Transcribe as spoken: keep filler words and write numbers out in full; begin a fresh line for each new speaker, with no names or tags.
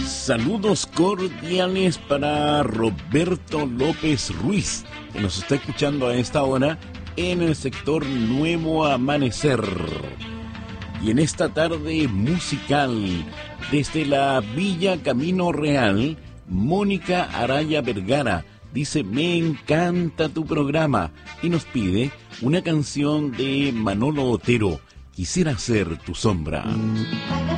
Saludos cordiales para Roberto López Ruiz, que nos está escuchando a esta hora en el sector Nuevo Amanecer. Y en esta tarde musical, desde la Villa Camino Real, Mónica Araya Vergara dice: me encanta tu programa, y nos pide una canción de Manolo Otero, Quisiera ser tu sombra.